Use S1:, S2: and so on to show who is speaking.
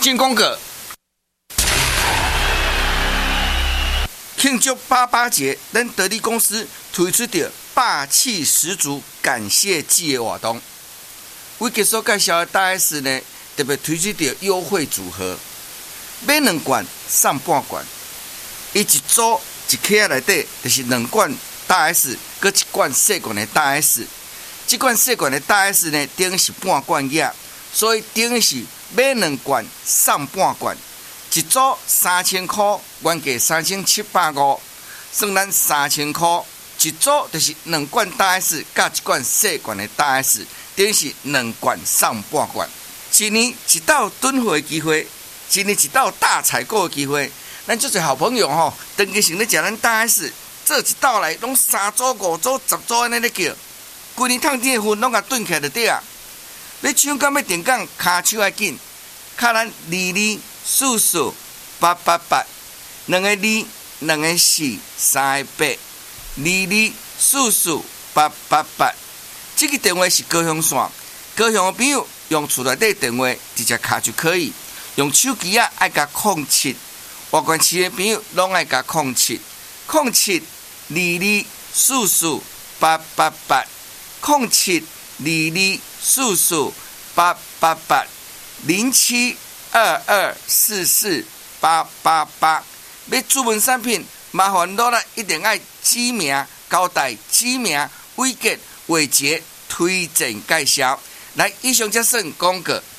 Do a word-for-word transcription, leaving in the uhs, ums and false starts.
S1: 进攻个。庆祝八八节，咱得力公司推出着霸气十足感谢季的活动。我给所介绍的大 S 呢，特别推出着优惠组合，买两罐送半罐，伊一组一盒内底就是两罐大 S， 搁一罐细罐的大 S。这罐细罐的大 S 呢，等于是半罐液，所以等于是买两罐送半罐。一组三千块，原价三千七百五，算咱三千块。一组就是两罐大 S 加一罐细罐的大 S， 等于是两罐送半罐。一年一道囤货的机会，一年一道大采购的机会。咱这些好朋友吼，长期性咧食咱大 S， 做一道来拢三组、五组、十组安尼咧叫，规年趁天的份拢甲囤起来就对啊。要抢到要定岗，骹手要紧，卡咱二二。四四八八八，两个二，两个四，三个八，二二四四八八八。这个电话是高雄线，高雄的朋友用厝内底电话直接卡就可以。用手机啊，爱加零七，外县市的朋友拢爱加零七，零七二二四四八八八，零七二二四四八八八，零七。二二四四八八八，要注文产品，麻烦落来一定要指名、交代指名、伟杰、伟杰推荐介绍。来，以上则算广告。